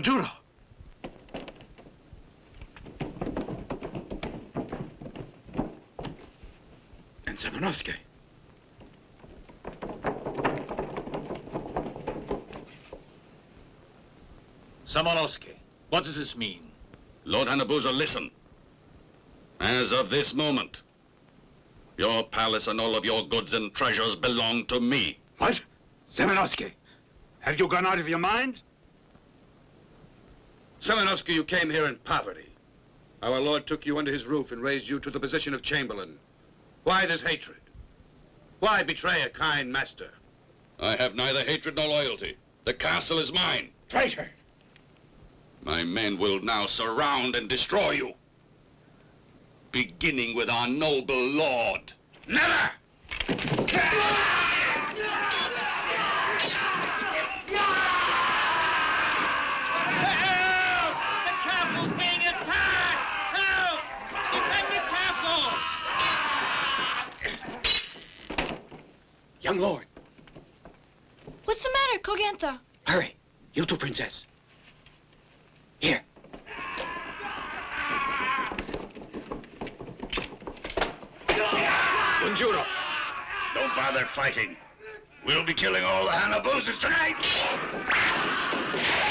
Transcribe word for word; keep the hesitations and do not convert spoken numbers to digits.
Bonjuro. And Semenosuke. Semenosuke, what does this mean? Lord Hanabusa, listen. As of this moment, your palace and all of your goods and treasures belong to me. What? Semenosuke, have you gone out of your mind? Semenosuke, you came here in poverty. Our Lord took you under his roof and raised you to the position of Chamberlain. Why this hatred? Why betray a kind master? I have neither hatred nor loyalty. The castle is mine. Traitor! My men will now surround and destroy you. Beginning with our noble lord. Never! Young lord. What's the matter, Kogenta? Hurry. You too, princess. Here. Bonjuro, don't bother fighting. We'll be killing all the Hanabusas tonight.